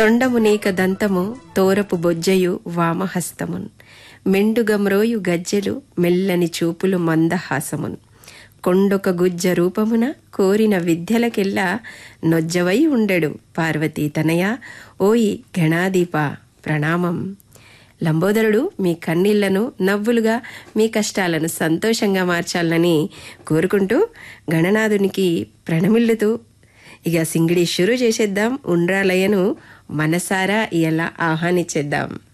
తొండమునేక దంతము తోరపు బొజ్జయు వామహస్తమున్ మెండుగమ్రోయు గజ్జెలు మెల్లని చూపులు మందహాసమున్ కొండొక గుజ్జ రూపమున కోరిన విద్యలకెల్లా నొజ్జవై ఉండెడు పార్వతీ తనయ ఓయి గణాదీప ప్రణామం. లంబోదరుడు మీ కన్నీళ్లను నవ్వులుగా, మీ కష్టాలను సంతోషంగా మార్చాలని కోరుకుంటూ గణనాథునికి ప్రణమిల్లుతూ ఇక సింగిడి షురు చేసేద్దాం. ఉండ్రాలయ్యను మనసారా ఇలా ఆహ్వానించేద్దాం.